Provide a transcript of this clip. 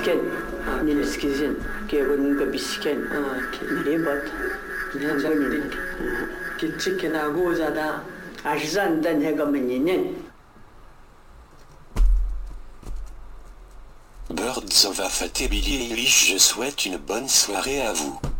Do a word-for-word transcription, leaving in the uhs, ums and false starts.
bisken. Nilskizin. Kevin ka bisken. Nilibot. Kitchik kinaguza da. Ashzan dan hegamininin. Birds of Affat et Billie Eilish, je souhaite une bonne soirée à vous.